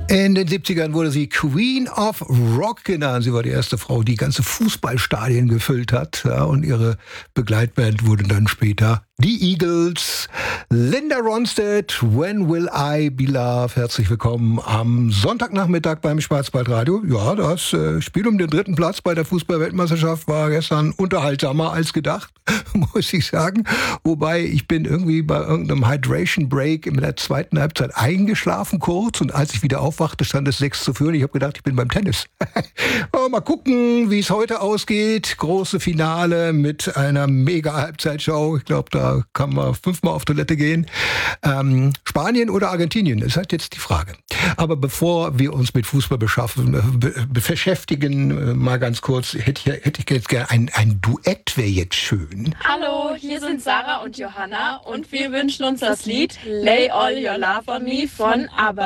In den 70ern wurde sie Queen of Rock genannt. Sie war die erste Frau, die ganze Fußballstadien gefüllt hat. Ja, und ihre Begleitband wurde dann später die Eagles. Linda Ronstadt, When Will I Be Loved? Herzlich willkommen am Sonntagnachmittag beim Schwarzwaldradio. Ja, das Spiel um den 3. Platz bei der Fußball-Weltmeisterschaft war gestern unterhaltsamer als gedacht, muss ich sagen. Wobei ich bin irgendwie bei irgendeinem Hydration Break in der zweiten Halbzeit eingeschlafen kurz, und als ich wieder aufwachte, stand es 6-4. Ich habe gedacht, ich bin beim Tennis. Mal gucken, wie es heute ausgeht. Große Finale mit einer mega Halbzeitshow. Ich glaube, da kann man 5-mal auf Toilette gehen. Spanien oder Argentinien, ist halt jetzt die Frage. Aber bevor wir uns mit Fußball beschäftigen, mal ganz kurz, hätte ich jetzt gerne ein Duett, wäre jetzt schön. Hallo, hier sind Sarah und Johanna und wir wünschen uns das Lied Lay All Your Love on Me von ABBA.